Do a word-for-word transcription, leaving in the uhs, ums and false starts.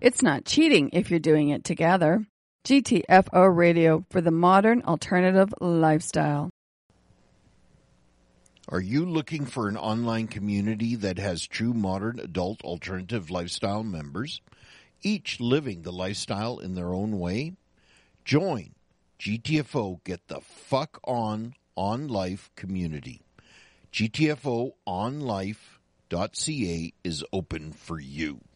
It's not cheating if you're doing it together. G T F O Radio for the modern alternative lifestyle. Are you looking for an online community that has true modern adult alternative lifestyle members, each living the lifestyle in their own way? Join G T F O Get the Fuck On On Life community. G T F O on life dot C A is open for you.